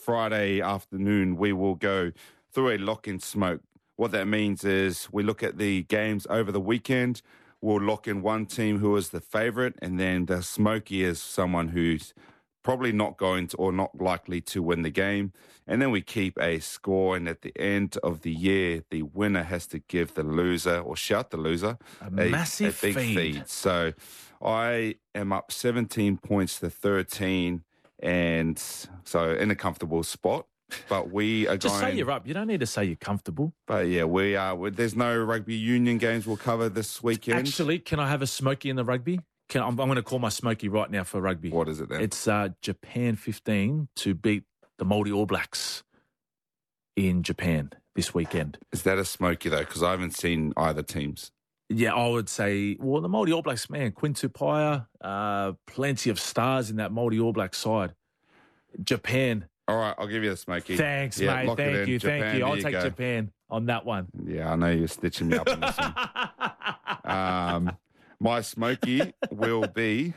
Friday afternoon, we will go through a lock in smoke. What that means is we look at the games over the weekend. We'll lock in one team who is the favourite, and then the smoky is someone who's probably not going to or not likely to win the game. And then we keep a score, and at the end of the year, the winner has to give the loser or shout the loser a massive big feed. So I am up 17 points to 13, and so in a comfortable spot. But we are Just say you're up. You don't need to say you're comfortable. But yeah, we are. There's no rugby union games we'll cover this weekend. Actually, can I have a smoky in the rugby? I'm going to call my smoky right now for rugby. What is it then? It's Japan 15 to beat the Māori All Blacks in Japan this weekend. Is that a smoky though? Because I haven't seen either teams. Yeah, I would say, well, the Māori All Blacks, man, Quinn Tupaia, plenty of stars in that Māori All Black side. Japan. All right, I'll give you the smoky. Thanks, mate. Thank you. Japan, thank you. I'll take Japan on that one. Yeah, I know you're stitching me up on this one. My smoky will be...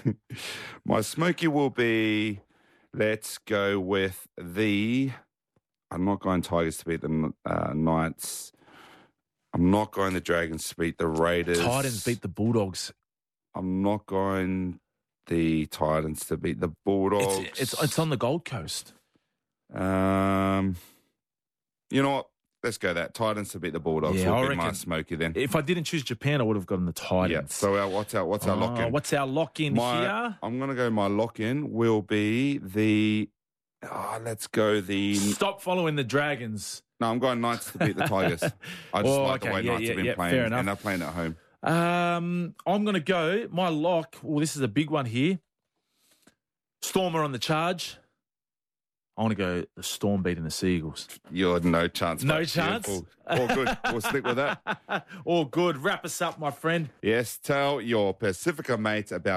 let's go with the... I'm not going Tigers to beat the Knights. I'm not going the Dragons to beat the Raiders. Titans beat the Bulldogs. I'm not going the Titans to beat the Bulldogs. It's on the Gold Coast. You know what? Let's go that. Titans to beat the Bulldogs. Yeah, will be my smoky then. If I didn't choose Japan, I would have gotten the Titans. Yeah. So what's our lock-in? What's our lock-in here? I'm going to go my lock-in will be the... let's go the... Stop following the Dragons. No, I'm going Knights to beat the Tigers. I just like the way Knights have been playing. Fair enough. And they're playing at home. I'm going to go, my lock, well, this is a big one here. Stormer on the charge. I want to go the Storm beating the Seagulls. You're no chance. No mate. chance? All good. We'll stick with that. All good. Wrap us up, my friend. Yes, tell your Pacifica mates about